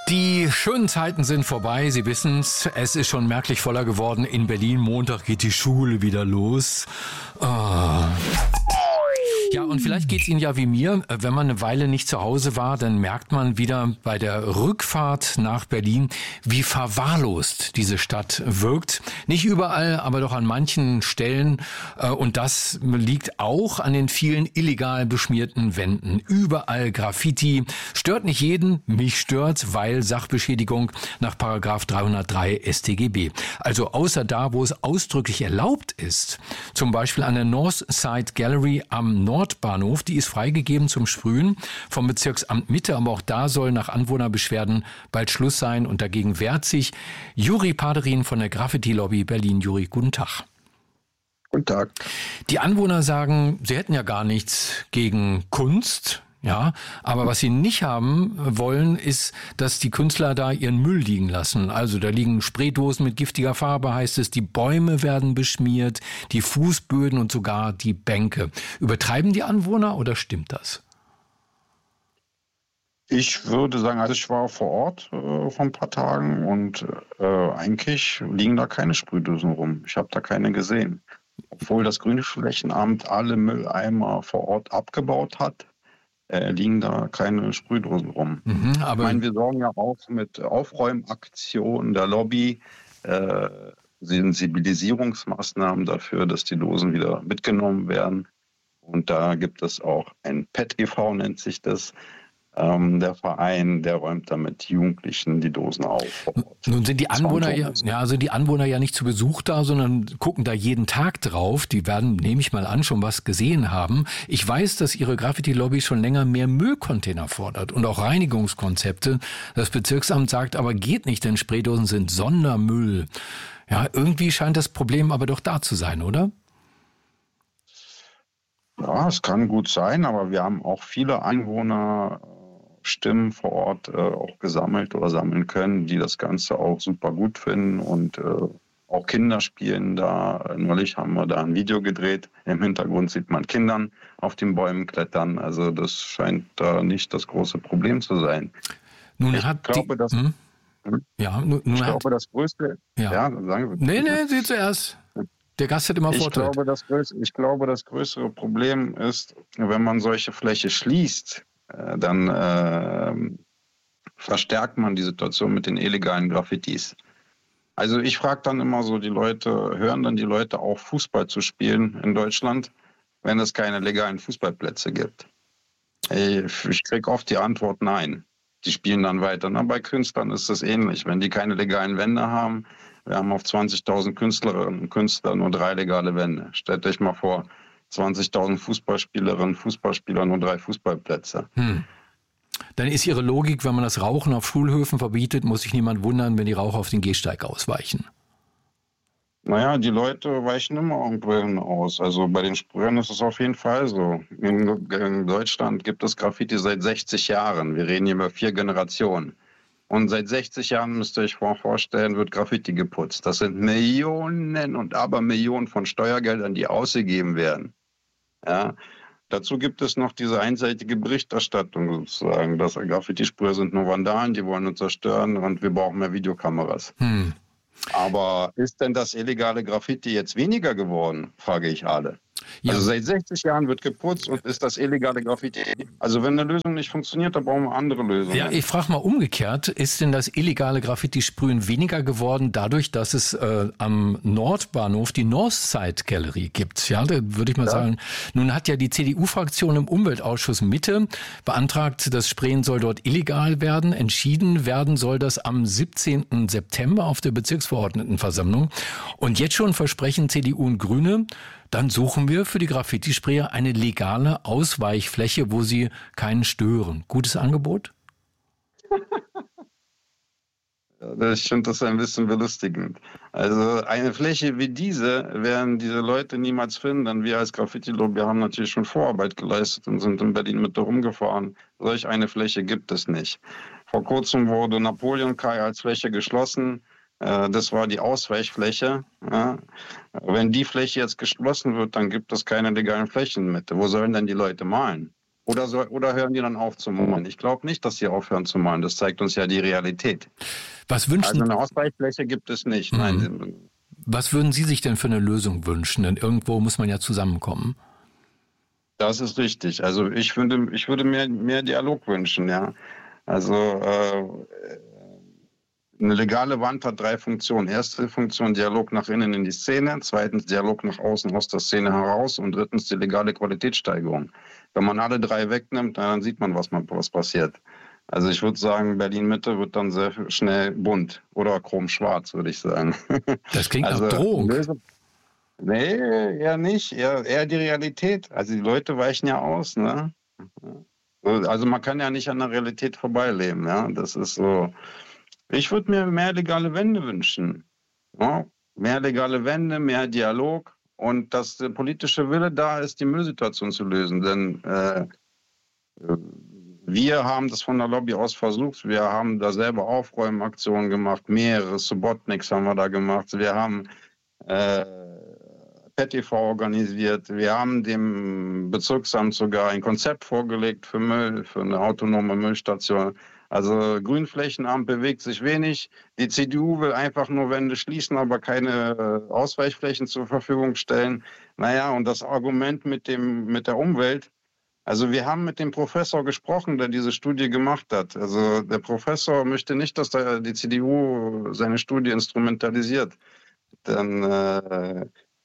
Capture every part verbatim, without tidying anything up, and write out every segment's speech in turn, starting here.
Die schönen Zeiten sind vorbei, Sie wissen's. Es ist schon merklich voller geworden in Berlin. Montag geht die Schule wieder los. Oh. Ja, und vielleicht geht's Ihnen ja wie mir. Wenn man eine Weile nicht zu Hause war, dann merkt man wieder bei der Rückfahrt nach Berlin, wie verwahrlost diese Stadt wirkt. Nicht überall, aber doch an manchen Stellen. Und das liegt auch an den vielen illegal beschmierten Wänden. Überall Graffiti. Stört nicht jeden. Mich stört's, weil Sachbeschädigung nach Paragraph dreihundertdrei S t G B. Also außer da, wo es ausdrücklich erlaubt ist. Zum Beispiel an der North Side Gallery am Nord Nordbahnhof, die ist freigegeben zum Sprühen vom Bezirksamt Mitte, aber auch da soll nach Anwohnerbeschwerden bald Schluss sein und dagegen wehrt sich Juri Paderin von der Graffiti-Lobby Berlin. Juri, guten Tag. Guten Tag. Die Anwohner sagen, sie hätten ja gar nichts gegen Kunst. Ja, aber was sie nicht haben wollen, ist, dass die Künstler da ihren Müll liegen lassen. Also da liegen Spraydosen mit giftiger Farbe, heißt es, die Bäume werden beschmiert, die Fußböden und sogar die Bänke. Übertreiben die Anwohner oder stimmt das? Ich würde sagen, also ich war vor Ort äh, vor ein paar Tagen und äh, eigentlich liegen da keine Sprühdosen rum. Ich habe da keine gesehen. Obwohl das Grünflächenamt alle Mülleimer vor Ort abgebaut hat. Äh, liegen da keine Sprühdosen rum. Mhm, aber ich meine, wir sorgen ja auch mit Aufräumaktionen der Lobby, äh, Sensibilisierungsmaßnahmen dafür, dass die Dosen wieder mitgenommen werden. Und da gibt es auch ein P E T e V, nennt sich das. Ähm, der Verein, der räumt damit Jugendlichen die Dosen auf. Nun sind die Anwohner ja, ja, also die Anwohner ja nicht zu Besuch da, sondern gucken da jeden Tag drauf. Die werden, nehme ich mal an, schon was gesehen haben. Ich weiß, dass Ihre Graffiti-Lobby schon länger mehr Müllcontainer fordert und auch Reinigungskonzepte. Das Bezirksamt sagt aber, geht nicht, denn Spraydosen sind Sondermüll. Ja, irgendwie scheint das Problem aber doch da zu sein, oder? Ja, es kann gut sein, aber wir haben auch viele Einwohner Stimmen vor Ort äh, auch gesammelt oder sammeln können, die das Ganze auch super gut finden und äh, auch Kinder spielen da. Neulich haben wir da ein Video gedreht. Im Hintergrund sieht man Kindern auf den Bäumen klettern. Also das scheint da nicht das große Problem zu sein. Nun ich hat glaube, die, dass, hm? ja, nun, nun ich hat, glaube, das größte... Ja, ja sagen Sie. Nee, nee, Sie zuerst. Der Gast hat immer Ich Vortritt. glaube, das größere, ich glaube, das größere Problem ist, wenn man solche Fläche schließt, äh, dann äh, verstärkt man die Situation mit den illegalen Graffitis. Also ich frage dann immer so, die Leute, hören dann die Leute auch Fußball zu spielen in Deutschland, wenn es keine legalen Fußballplätze gibt? Ich, ich kriege oft die Antwort nein. Die spielen dann weiter. Na, bei Künstlern ist es ähnlich. Wenn die keine legalen Wände haben, wir haben auf zwanzigtausend Künstlerinnen und Künstler nur drei legale Wände. Stellt euch mal vor, zwanzigtausend Fußballspielerinnen und Fußballspieler, nur drei Fußballplätze. Hm. Dann ist Ihre Logik, wenn man das Rauchen auf Schulhöfen verbietet, muss sich niemand wundern, wenn die Raucher auf den Gehsteig ausweichen. Naja, die Leute weichen immer irgendwohin aus. Also bei den Sprühern ist es auf jeden Fall so. In, in Deutschland gibt es Graffiti seit sechzig Jahren. Wir reden hier über vier Generationen. Und seit sechzig Jahren, müsst ihr euch vorstellen, wird Graffiti geputzt. Das sind Millionen und Abermillionen von Steuergeldern, die ausgegeben werden. Ja. Dazu gibt es noch diese einseitige Berichterstattung sozusagen, dass Graffiti-Sprüher sind nur Vandalen, die wollen uns zerstören und wir brauchen mehr Videokameras. Hm. Aber ist denn das illegale Graffiti jetzt weniger geworden, frage ich alle. Ja. Also seit sechzig Jahren wird geputzt und ist das illegale Graffiti. Also wenn eine Lösung nicht funktioniert, dann brauchen wir andere Lösungen. Ja, ich frage mal umgekehrt, ist denn das illegale Graffiti-Sprühen weniger geworden dadurch, dass es äh, am Nordbahnhof die Northside Gallery gibt? Ja, da würde ich mal ja. sagen, nun hat ja die C D U-Fraktion im Umweltausschuss Mitte beantragt, das Sprayen soll dort illegal werden. Entschieden werden soll das am siebzehnten September auf der Bezirksverordnetenversammlung. Und jetzt schon versprechen C D U und Grüne, dann suchen wir für die Graffiti-Sprayer eine legale Ausweichfläche, wo sie keinen stören. Gutes Angebot? Ich finde das ein bisschen belustigend. Also eine Fläche wie diese werden diese Leute niemals finden, denn wir als Graffiti-Lobby haben natürlich schon Vorarbeit geleistet und sind in Berlin mit rumgefahren. Solch eine Fläche gibt es nicht. Vor kurzem wurde Napoleon-Kai als Fläche geschlossen. Das war die Ausweichfläche. Ja. Wenn die Fläche jetzt geschlossen wird, dann gibt es keine legalen Flächen mehr. Wo sollen denn die Leute malen? Oder, so, oder hören die dann auf zu malen? Ich glaube nicht, dass sie aufhören zu malen. Das zeigt uns ja die Realität. Was wünschen? Also eine Ausweichfläche gibt es nicht. Mhm. Nein. Was würden Sie sich denn für eine Lösung wünschen? Denn irgendwo muss man ja zusammenkommen. Das ist richtig. Also ich würde, ich würde mehr, mehr Dialog wünschen, ja. Also äh, eine legale Wand hat drei Funktionen. Erste Funktion, Dialog nach innen in die Szene. Zweitens, Dialog nach außen aus der Szene heraus. Und drittens, die legale Qualitätssteigerung. Wenn man alle drei wegnimmt, dann sieht man, was, man, was passiert. Also ich würde sagen, Berlin-Mitte wird dann sehr schnell bunt oder chromschwarz, würde ich sagen. Das klingt also, nach Drohung. Lösung, nee, eher nicht. Eher, eher die Realität. Also die Leute weichen ja aus. Ne? Also man kann ja nicht an der Realität vorbeileben. Ja? Das ist so. Ich würde mir mehr legale Wände wünschen. Ja? Mehr legale Wände, mehr Dialog und dass der politische Wille da ist, die Müllsituation zu lösen. Denn äh, wir haben das von der Lobby aus versucht. Wir haben da selber Aufräumaktionen gemacht. Mehrere Subotniks haben wir da gemacht. Wir haben äh, P E T V organisiert. Wir haben dem Bezirksamt sogar ein Konzept vorgelegt für Müll, für eine autonome Müllstation. Also Grünflächenamt bewegt sich wenig. Die C D U will einfach nur Wände schließen, aber keine Ausweichflächen zur Verfügung stellen. Naja, und das Argument mit dem, mit der Umwelt. Also wir haben mit dem Professor gesprochen, der diese Studie gemacht hat. Also der Professor möchte nicht, dass der, die C D U seine Studie instrumentalisiert. Denn äh,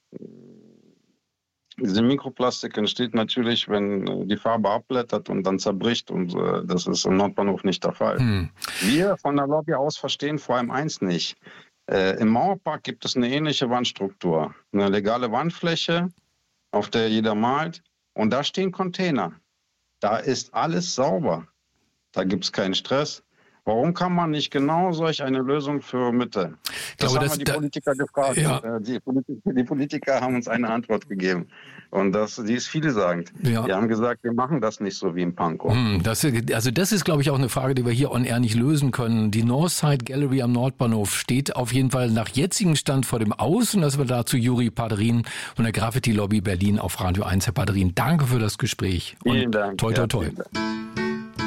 diese Mikroplastik entsteht natürlich, wenn die Farbe abblättert und dann zerbricht. Und äh, das ist im Nordbahnhof nicht der Fall. Hm. Wir von der Lobby aus verstehen vor allem eins nicht. Äh, Im Mauerpark gibt es eine ähnliche Wandstruktur. Eine legale Wandfläche, auf der jeder malt. Und da stehen Container. Da ist alles sauber. Da gibt es keinen Stress. Warum kann man nicht genau solch eine Lösung für Mitte? Das glaube, haben das, wir die Politiker gefragt. Ja. Die, Politiker, die Politiker haben uns eine Antwort gegeben. Und das, die ist vielsagend. Ja. Die haben gesagt, wir machen das nicht so wie im Pankow. Hm, das, also das ist, glaube ich, auch eine Frage, die wir hier on air nicht lösen können. Die Northside Gallery am Nordbahnhof steht auf jeden Fall nach jetzigem Stand vor dem Aus. Und das war dazu Juri Paderin von der Graffiti Lobby Berlin auf Radio eins. Herr Paderin, danke für das Gespräch. Vielen Dank. Toi, toi, toi. Ja,